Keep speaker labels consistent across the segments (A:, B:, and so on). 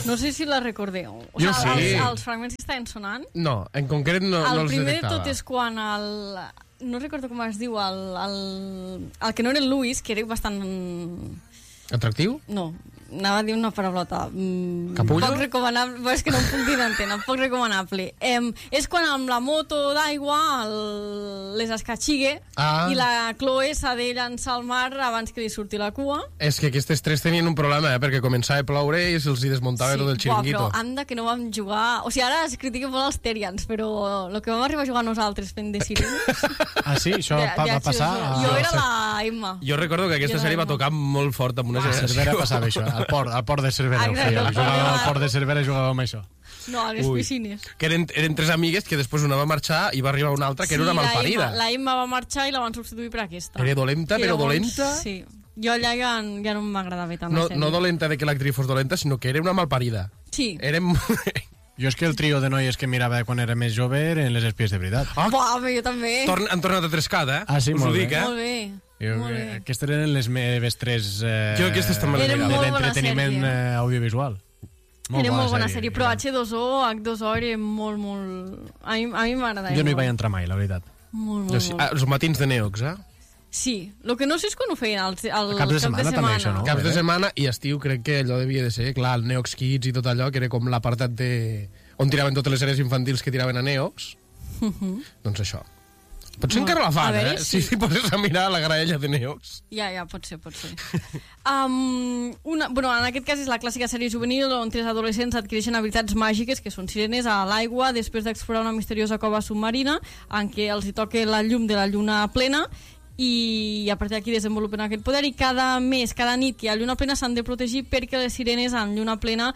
A: No sé si la recordeu.
B: Jo sí.
A: Els fragments que estaven sonant.
B: No, en concret no els detectava.
A: El primer de tot és quan no recordo com es diu, el que no era el Louis, que era bastant...
B: Atractiu?
A: No, anava a dir una paraulota.
B: Capullo?
A: Poc recomanable, però és que no em puc dir d'antena, poc recomanable. És quan amb la moto d'aigua les escatxigue i la Chloe s'ha de llançar al mar abans que li surti la cua.
B: És que aquestes tres tenien un problema, perquè començava a ploure i se'ls desmuntava tot el xiringuito.
A: Però anda que no vam jugar... O sigui, ara es critiquen molt els Terians, però el que vam arribar a jugar nosaltres fent de sirenes...
C: Ah, sí? Això va passar?
A: Jo era la Emma.
B: Jo recordo que aquesta sèrie va tocar molt fort amb una
C: a Cervera passava això, al port de Cervera ho feia, jugàvem al port de Cervera i jugàvem amb això.
A: No, a les piscines.
B: Que eren tres amigues que després una va marxar i va arribar una altra que era una malparida.
A: La Emma va marxar i la van substituir per aquesta.
B: Era dolenta, però dolenta.
A: Sí, jo allà ja no m'agradava tant la sèrie.
B: No dolenta de que l'actriu fos dolenta, sinó que era una malparida.
A: Sí.
C: Jo és que el trio de noies que mirava quan era més jove eren les espies de veritat.
A: Buah, jo també.
B: Han tornat a trescat, eh?
C: Ah, sí,
B: us
C: molt
B: ho dic,
C: bé.
A: Molt bé.
C: Aquestes eren les meves tres
B: jo aquestes també
A: de
C: l'entreteniment audiovisual.
A: Era molt bona sèrie, però H2O era molt, molt... A mi m'agrada.
C: Jo no hi vaig entrar mai, la veritat.
A: Molt.
B: Els matins de Neox, eh?
A: Sí, el que no sé és quan ho feien els
C: caps de setmana. També, això, no?
B: Caps de setmana i estiu crec que allò devia de ser, clar, el Neox Kids i tot allò, que era com l'apartat on tiraven totes les sèries infantils que tiraven a Neox. Doncs això. Potser encara la fan, si poses a mirar la graella de Neox.
A: Ja, pot ser. En aquest cas és la clàssica sèrie juvenil on tres adolescents adquireixen habilitats màgiques, que són sirenes a l'aigua, després d'explorar una misteriosa cova submarina en què els hi toca la llum de la lluna plena, i a partir d'aquí desenvolupen aquest poder, i cada mes, cada nit que hi ha lluna plena s'han de protegir perquè les sirenes en lluna plena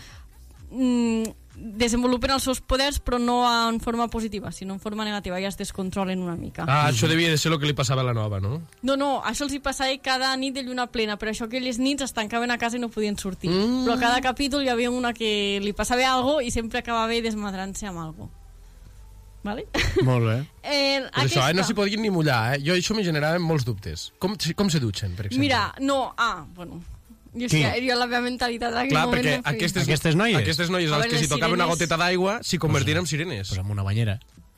A: desenvolupen els seus poders, però no en forma positiva, sinó en forma negativa, ja es descontrolen una mica.
B: Això devia de ser el que li passava a la nova, no?
A: No, això els hi passava cada nit de lluna plena, per això aquelles nits es tancaven a casa i no podien sortir. Però cada capítol hi havia una que li passava alguna cosa i sempre acabava desmadrant-se amb alguna cosa. Vale?
C: Molt bé.
B: Però això, no s'hi podien ni mullar, Jo això me generava molts dubtes. Com se dutxen, per exemple?
A: Mira, bueno... Jo la meva mentalitat en aquell moment
C: perquè aquestes noies
B: als que si tocava una goteta d'aigua s'hi convertien en sirenes.
C: Pues amb una banyera.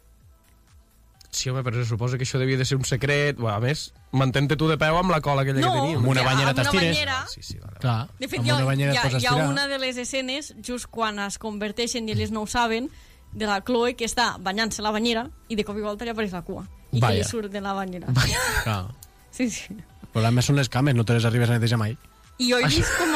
B: Sí, home, però se suposa que això devia de ser un secret. A més, mantén-te tu de peu amb la cola aquella que teníem.
C: Amb una banyera t'estires.
B: Sí, vale.
C: Clar,
A: de fet, hi ha una de les escenes just quan es converteixen i elles no ho saben, de la Chloe que està banyant-se la banyera i de cop i volta li apareix la cua i que li surt de la banyera. Sí.
C: Però a més són les cames, no te les arribes a netejar mai.
A: I jo he vist com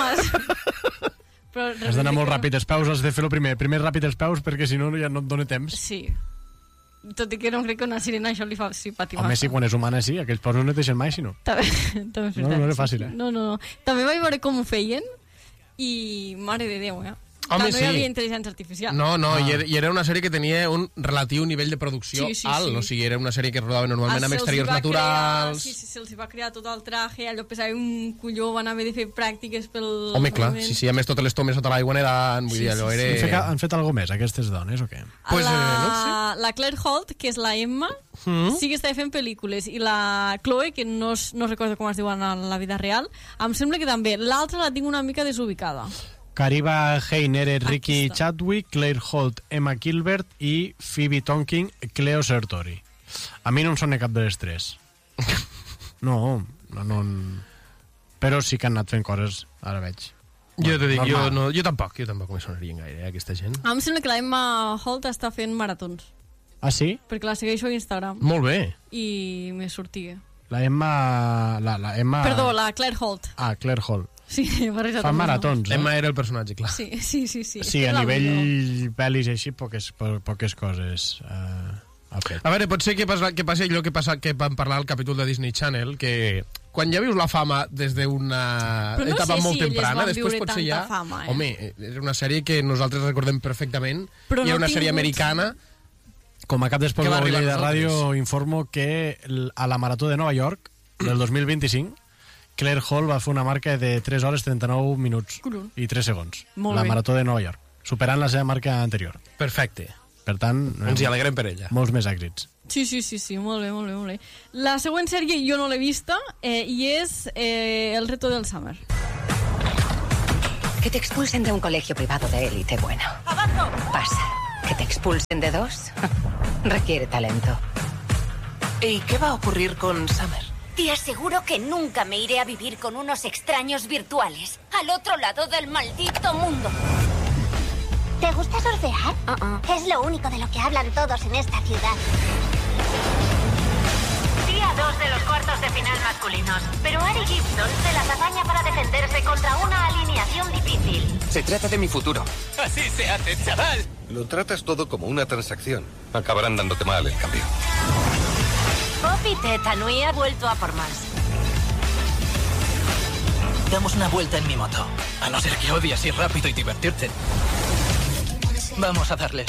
C: has d'anar molt ràpid els peus, has de fer el primer ràpid els peus, perquè si no ja no et dona temps.
A: Sí, tot i que no crec que una sirena això li fa patir massa.
C: Home, sí, quan és humana sí, aquells peus no neteixen mai, si no.
A: També
C: no era fàcil,
A: No. També vaig veure com ho feien i mare de Déu,
B: Home,
A: no hi havia intel·ligència artificial.
B: No, i era una sèrie que tenia un relatiu nivell de producció alt, o sigui, era una sèrie que rodava normalment amb exteriors naturals.
A: Sí, se'ls va crear tot el traje, allò pesava un colló, van haver de fer pràctiques pel...
B: Home, clar, sí, a més totes les tomes sota l'aigua nedant, vull dir, allò era...
C: Han fet alguna més, aquestes dones, o què?
B: No sé.
A: La Claire Holt, que és la Emma, sí que estava fent pel·lícules, i la Chloe, que no recordo com es diuen en la vida real, em sembla que també. L'altra la tinc una mica desubicada.
C: Cariba Heiner, Ricky Chadwick, Claire Holt, Emma Gilbert i Phoebe Tonkin, Cleo Sertori. A mi no em sona cap de les tres. No. Però sí que han anat fent coses, ara veig.
B: Jo t'ho dic, jo tampoc me sonarien gaire, aquesta gent.
A: Em sembla que la Emma Holt està fent maratons.
C: Ah, sí?
A: Perquè la segueixo a Instagram.
B: Molt bé.
A: I me sortia.
C: La Emma...
A: Perdó, la Claire Holt.
C: Ah, Claire Holt.
A: Sí,
C: fan maratons,
B: Emma era el personatge, clar.
A: Sí.
C: Sí, a nivell pel·lis i així, poques coses ha fet.
B: A veure, pot ser que passi allò que vam parlar al capítol de Disney Channel, que quan ja vius la fama des d'una etapa molt temprana, després potser ja...
A: Fama,
B: Home, era una sèrie que nosaltres recordem perfectament, i era una sèrie americana...
C: Com a cap d'Esports de de Ràdio informo que a la Marató de Nova York del 2025 Claire Hall va fer una marca de 3 hores 39 minuts i 3 segons. La Marató de Nova York, superant la seva marca anterior.
B: Perfecte.
C: Per tant,
B: ens hi alegrem per ella.
C: Molts més èxits.
A: Sí, molt bé. La següent sèrie jo no l'he vista i és El reto del Summer.
D: Que te expulsen de un colegio privado de élite, bueno.
A: ¡Abajo!
D: Pasa. Que te expulsen de 2 requiere talento.
E: ¿Y qué va a ocurrir con Summer?
F: Te aseguro que nunca me iré a vivir con unos extraños virtuales al otro lado del maldito mundo.
G: ¿Te gusta surfear? Es lo único de lo que hablan todos en esta ciudad.
H: Día 2 de los cuartos de final masculinos. Pero Ari Gibson se las apaña para defenderse contra una alineación difícil.
I: Se trata de mi futuro.
J: Así se hace, chaval.
K: Lo tratas todo como una transacción. Acabarán dándote mal el cambio.
H: Poppy Tetanui ha vuelto a por más.
J: Damos una vuelta en mi moto. A no ser que odies ir rápido y divertirte. Vamos a darles.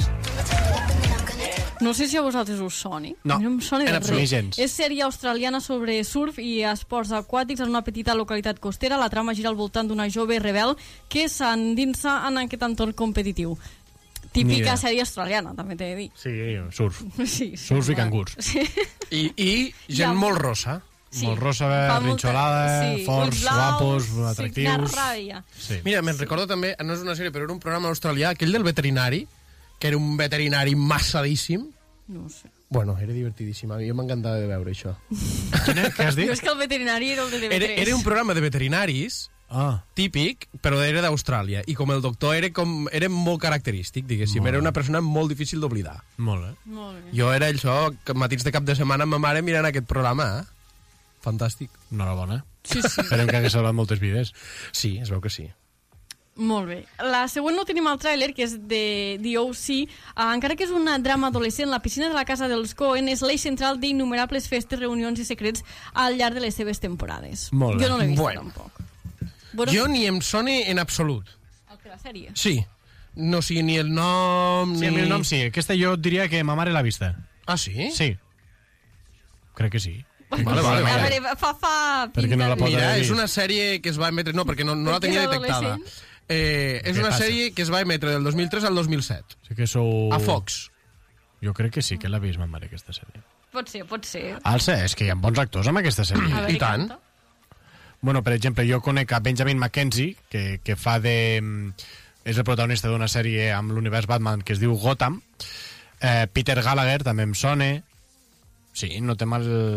A: No sé si a vosaltres us soni.
C: No,
A: em soni de
C: absolut gens.
A: És sèrie australiana sobre surf i esports aquàtics en una petita localitat costera. La trama gira al voltant d'una jove rebel que s'endinsa en aquest entorn competitiu. Típica sèrie australiana, també t'he de dir.
C: Sí, surf.
A: Sí,
C: Surf i cangurs.
A: Sí.
B: I gent molt rosa.
A: Sí.
C: Molt rosa, rinxolada, forts, guapos, atractius.
A: Sí.
B: Mira, me'n recordo també, no és una sèrie, però era un programa australià, aquell del veterinari, que era un veterinari massadíssim.
A: No ho sé.
B: Bueno, era divertidíssim. A mi m'encantava de veure això.
C: Què has dit?
A: Jo és que el veterinari era el de TV3.
B: Era un programa de veterinaris típic, però era d'Austràlia. I com el doctor era molt característic, diguéssim. Era una persona molt difícil d'oblidar.
C: Molt bé.
B: Jo era això, matins de cap de setmana amb ma mare mirant aquest programa, Fantàstic.
C: Enhorabona.
A: Sí.
C: Esperem que hagués salvat moltes vides.
B: Sí, es veu que sí.
A: Molt bé. La següent no tenim el tràiler, que és de The O.C. Encara que és un drama adolescent, la piscina de la casa dels Coen és l'eix central d'innumerables festes, reunions i secrets al llarg de les seves temporades.
C: Molt bé.
A: Jo no l'he vist tampoc.
B: Jo ni em sona en absolut.
A: El que la sèrie?
B: Sí. No sigui ni el nom...
C: Sí, a mi el nom sí. Aquesta jo diria que ma mare l'ha vista.
B: Ah, sí?
C: Sí. Crec que sí.
B: Vale.
A: A veure, fa
C: perquè no la pot
B: Mira,
C: haver
B: és
C: vist.
B: una sèrie que es va emetre... No, perquè no la tenia detectada. És una sèrie que es va emetre del 2003 al 2007.
C: Sí que sou...
B: A Fox.
C: Jo crec que sí que l'ha vist ma mare, aquesta sèrie.
A: Pot ser.
C: Alça, és que hi ha bons actors amb aquesta sèrie.
A: A veure,
B: I tant.
A: canta.
C: Bueno, per exemple, jo conec a Benjamin McKenzie, que fa de... És el protagonista d'una sèrie amb l'univers Batman que es diu Gotham. Peter Gallagher també em sona. Sí, no té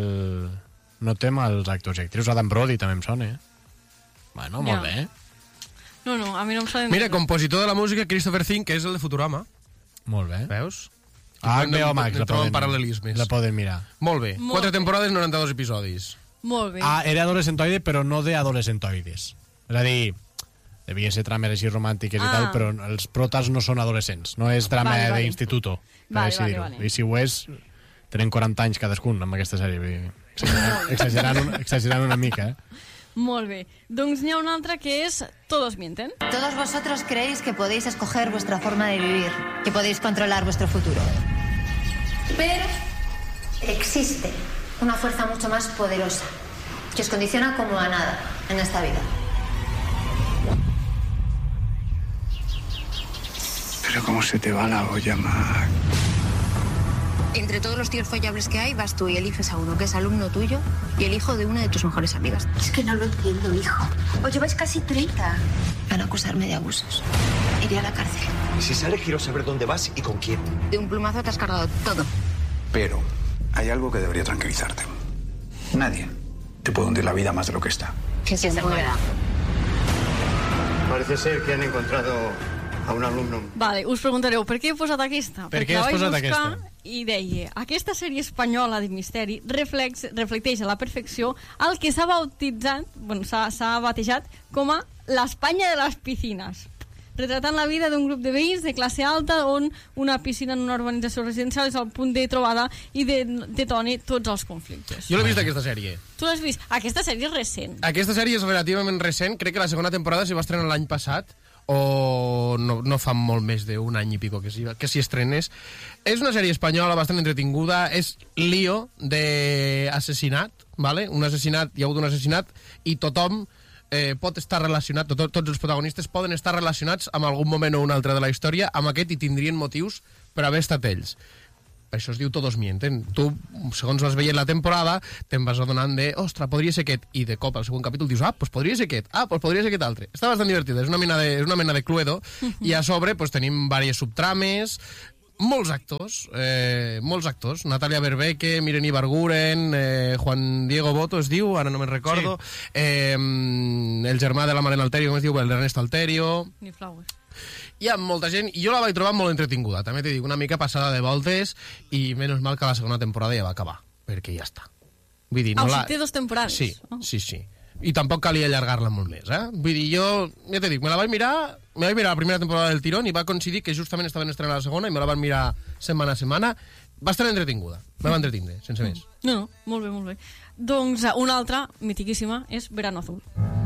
C: els actors i actrius. Adam Brody també em sona. Bueno, molt bé.
A: No, a mi no em sona...
B: Mira, compositor de la música Christopher Thing, que és el de Futurama.
C: Molt bé.
B: Veus?
C: HBO Max,
B: troben paral·lelismes.
C: la poden mirar.
B: Molt bé. 4 temporades, 92 episodis.
A: Molt bé.
C: Era adolescentoide, però no d'adolescentoides. És a dir, devia ser trames així romàntiques i tal, però els protas no són adolescents. No és drama d'instituto, per així dir-ho. I si ho és, tenen 40 anys cadascun amb aquesta sèrie. Exagerant una mica,
A: Molt bé. Doncs n'hi ha una altra que és Todos mienten.
L: Todos vosotros creéis que podéis escoger vuestra forma de vivir, que podéis controlar vuestro futuro. Pero existe una fuerza mucho más poderosa que os condiciona como a nada en esta vida.
M: Pero cómo se te va la olla, Mac.
L: Entre todos los tíos follables que hay, vas tú y eliges a uno que es alumno tuyo y el hijo de una de tus mejores amigas.
G: Es que no lo entiendo, hijo. Os lleváis casi 30.
L: Van a acusarme de abusos. Iré a la cárcel.
I: Si sale, quiero saber dónde vas y con quién.
L: De un plumazo te has cargado todo.
M: Pero hay algo que debería tranquilizarte. Nadie te puede hundir la vida más de lo que está.
L: Que se muera.
M: Parece ser que han encontrado a un alumno.
A: Vale, us preguntareu, per què he posat aquesta?
C: Per què has posat aquesta?
A: I deia, aquesta sèrie espanyola de misteri reflecteix a la perfecció el que s'ha bautitzat, s'ha batejat com a l'Espanya de les piscines, retratant la vida d'un grup de veïns de classe alta on una piscina en una urbanització residencial és el punt de trobada i detoni tots els conflictes.
B: Jo l'he vist, aquesta sèrie.
A: Tu l'has vist? Aquesta sèrie és recent.
B: Aquesta sèrie és relativament recent, crec que la segona temporada s'hi va estrenar l'any passat, o no fa molt més d'un any i pico que s'hi estrenés. És una sèrie espanyola bastant entretinguda, és lío d'assassinat, ¿vale? Un assassinat, hi ha hagut un assassinat i tothom pot estar relacionat, tots els protagonistes poden estar relacionats amb algun moment o un altre de la història, amb aquest i tindrien motius per haver estat ells. Per això es diu Todos mienten. Tu, segons vas veient la temporada, te'n vas adonant de, ostres, podria ser aquest, i de cop al segon capítol dius, pues podria ser aquest, pues podria ser aquest altre. Està bastant divertida, és una mena de Cluedo, i a sobre pues, tenim diverses subtrames, molts actors. Natalia Berbeque, Miren Ibarguren, Juan Diego Boto es diu, ara no me'n recordo, el germà de la Marina Alterio, com es diu, l'Ernest Alterio.
A: Ni Flowers.
B: Hi ha molta gent, i jo la vaig trobar molt entretinguda, també t'he dit, una mica passada de voltes, i menys mal que la segona temporada ja va acabar, perquè ja està. Vull dir,
A: o sigui, té 2 temporades.
B: Sí. I tampoc calia allargar-la molt més, Vull dir, jo, ja t'he dit, me vaig mirar la primera temporada del tirón i va coincidir que justament estaven estrenant la segona i me la van mirar setmana a setmana. Va estar entretinguda, me va entretindre, sense més.
A: No, molt bé. Doncs una altra, mitiquíssima, és Verano Azul.